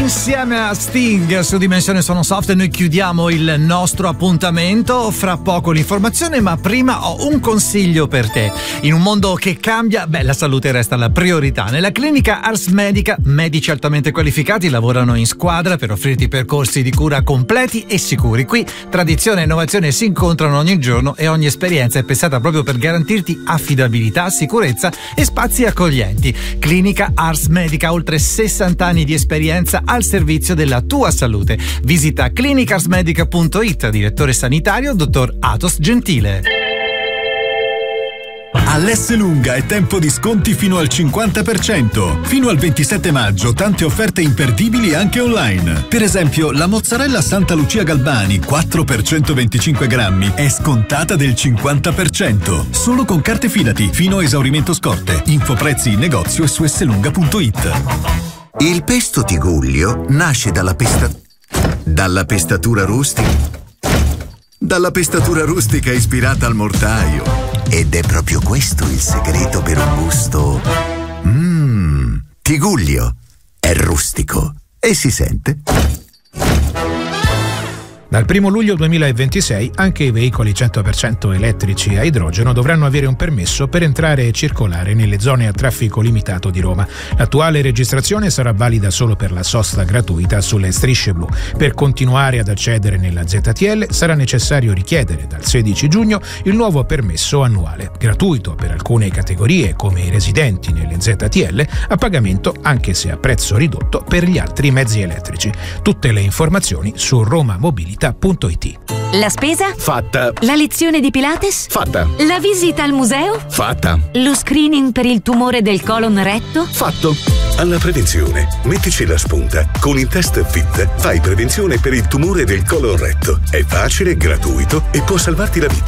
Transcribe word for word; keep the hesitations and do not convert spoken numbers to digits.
Insieme a Sting su Dimensione Sono Soft noi chiudiamo il nostro appuntamento. Fra poco l'informazione, ma prima ho un consiglio per te. In un mondo che cambia, beh, la salute resta la priorità. Nella clinica Ars Medica medici altamente qualificati lavorano in squadra per offrirti percorsi di cura completi e sicuri. Qui tradizione e innovazione si incontrano ogni giorno e ogni esperienza è pensata proprio per garantirti affidabilità, sicurezza e spazi accoglienti. Clinica Ars Medica, oltre sessanta anni di esperienza al servizio della tua salute. Visita clinicarsmedica punto it. Direttore sanitario dottor Atos Gentile. All'Esselunga è tempo di sconti fino al cinquanta per cento. Fino al ventisette maggio tante offerte imperdibili anche online. Per esempio la mozzarella Santa Lucia Galbani quattro per centoventicinque grammi è scontata del cinquanta per cento. Solo con carte Fidati fino a esaurimento scorte. Info prezzi in negozio e su esselunga punto it. Il pesto Tigullio nasce dalla pesta... dalla pestatura rustica. Dalla pestatura rustica ispirata al mortaio. Ed è proprio questo il segreto per un gusto... Mmm, Tigullio. È rustico e si sente. Dal primo luglio duemilaventisei anche i veicoli cento per cento elettrici a idrogeno dovranno avere un permesso per entrare e circolare nelle zone a traffico limitato di Roma. L'attuale registrazione sarà valida solo per la sosta gratuita sulle strisce blu. Per continuare ad accedere nella Z T L sarà necessario richiedere dal sedici giugno il nuovo permesso annuale, gratuito per alcune categorie come i residenti nelle Z T L, a pagamento anche se a prezzo ridotto per gli altri mezzi elettrici. Tutte le informazioni su romamobilità punto it. La spesa? Fatta. La lezione di Pilates? Fatta. La visita al museo? Fatta. Lo screening per il tumore del colon retto? Fatto. Alla prevenzione, mettici la spunta. Con il test FIT fai prevenzione per il tumore del colon retto. È facile, gratuito e può salvarti la vita.